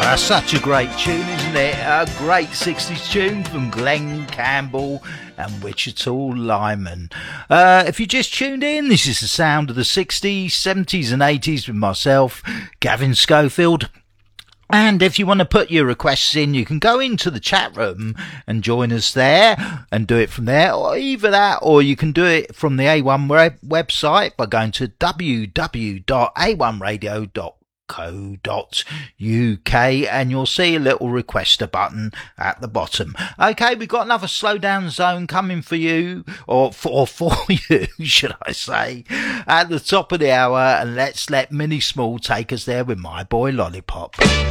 Such a great tune, isn't it? A great 60s tune from Glenn Campbell and Wichita Lyman. If you just tuned in, this is the sound of the 60s, 70s and 80s with myself, Gavin Schofield. And if you want to put your requests in, you can go into the chat room and join us there and do it from there, or either that, or you can do it from the A1 website by going to www.a1radio.co.uk and you'll see a little requester button at the bottom. Okay, we've got another slowdown zone coming for you, or for you, should I say, at the top of the hour, and let's let Minnie Small take us there with My Boy Lollipop.